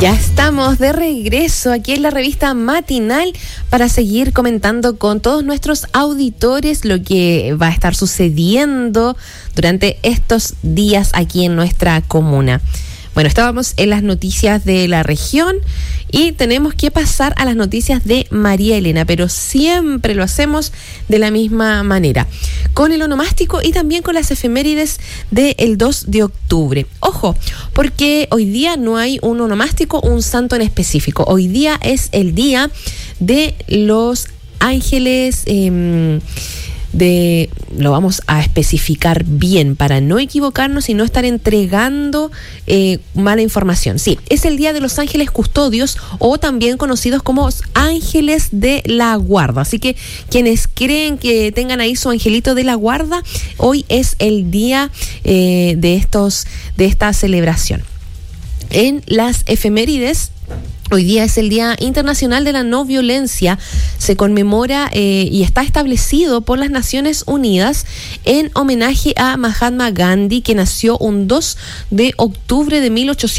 Ya estamos de regreso aquí en la revista matinal para seguir comentando con todos nuestros auditores lo que va a estar sucediendo durante estos días aquí en nuestra comuna. Bueno, estábamos en las noticias de la región y tenemos que pasar a las noticias de María Elena, pero siempre lo hacemos de la misma manera, con el onomástico y también con las efemérides del 2 de octubre. Ojo, porque hoy día no hay un onomástico, un santo en específico. Hoy día es el día de los ángeles, lo vamos a especificar bien para no equivocarnos y no estar entregando mala información. Sí, es el día de los ángeles custodios o también conocidos como ángeles de la guarda. Así que quienes creen que tengan ahí su angelito de la guarda, hoy es el día de esta celebración. En las efemérides, hoy día es el Día Internacional de la No Violencia. Se conmemora y está establecido por las Naciones Unidas en homenaje a Mahatma Gandhi, que nació un 2 de octubre de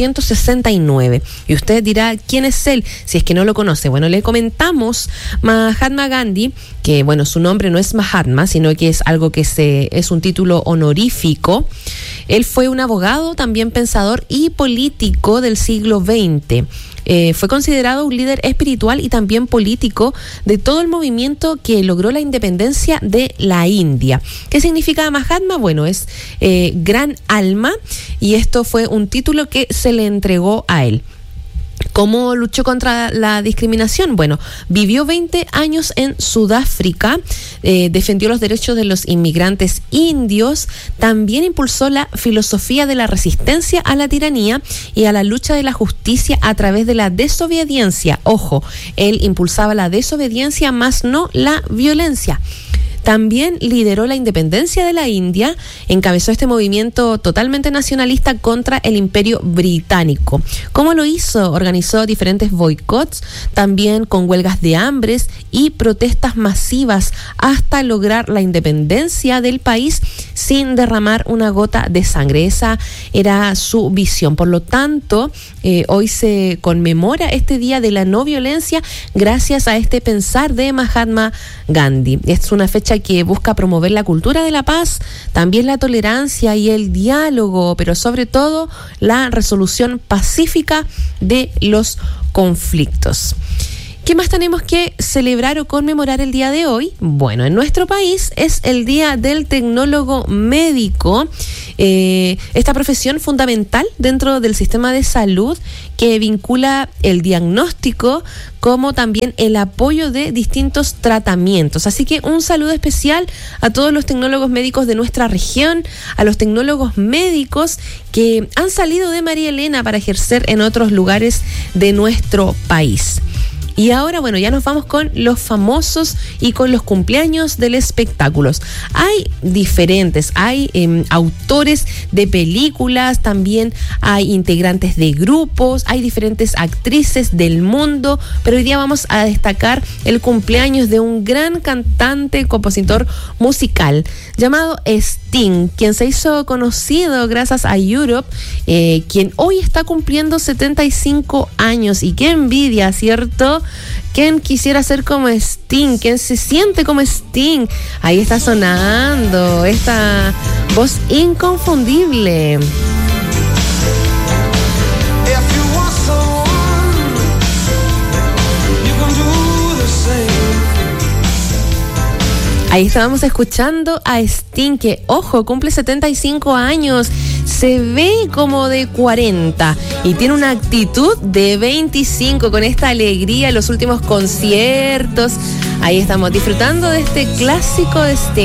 1869. Y usted dirá, ¿quién es él? Si es que no lo conoce. Bueno, le comentamos. Mahatma Gandhi, que bueno, su nombre no es Mahatma, sino que es algo que es un título honorífico. Él fue un abogado, también pensador y político del siglo XX. Fue considerado un líder espiritual y también político de todo el movimiento que logró la independencia de la India. ¿Qué significa Mahatma? Bueno, es gran alma, y esto fue un título que se le entregó a él. ¿Cómo luchó contra la discriminación? Bueno, vivió 20 años en Sudáfrica, defendió los derechos de los inmigrantes indios, también impulsó la filosofía de la resistencia a la tiranía y a la lucha de la justicia a través de la desobediencia. Ojo, él impulsaba la desobediencia, más no la violencia. También lideró la independencia de la India, encabezó este movimiento totalmente nacionalista contra el Imperio Británico. ¿Cómo lo hizo? Organizó diferentes boicots, también con huelgas de hambre y protestas masivas hasta lograr la independencia del país sin derramar una gota de sangre. Esa era su visión. Por lo tanto, hoy se conmemora este Día de la No Violencia gracias a este pensar de Mahatma Gandhi. Es una fecha que busca promover la cultura de la paz, también la tolerancia y el diálogo, pero sobre todo la resolución pacífica de los conflictos. ¿Qué más tenemos que celebrar o conmemorar el día de hoy? Bueno, en nuestro país es el Día del Tecnólogo Médico, esta profesión fundamental dentro del sistema de salud que vincula el diagnóstico como también el apoyo de distintos tratamientos. Así que un saludo especial a todos los tecnólogos médicos de nuestra región, a los tecnólogos médicos que han salido de María Elena para ejercer en otros lugares de nuestro país. Y ahora, bueno, ya nos vamos con los famosos y con los cumpleaños del espectáculos. Hay diferentes, hay autores de películas, también hay integrantes de grupos, hay diferentes actrices del mundo, pero hoy día vamos a destacar el cumpleaños de un gran cantante, compositor musical llamado Sting, quien se hizo conocido gracias a Europe, quien hoy está cumpliendo 75 años. Y qué envidia, ¿cierto? ¿Quién quisiera ser como Sting? ¿Quién se siente como Sting? Ahí está sonando esta voz inconfundible. Ahí estábamos escuchando a Sting, que, ojo, cumple 75 años. Se ve como de 40 y tiene una actitud de 25 con esta alegría en los últimos conciertos. Ahí estamos disfrutando de este clásico de Sting.